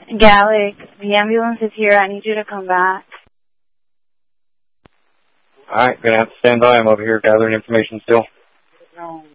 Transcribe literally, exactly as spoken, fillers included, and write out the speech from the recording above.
Gallic, the ambulance is here. I need you to come back. All right, going to have to stand by. I'm over here gathering information still. No.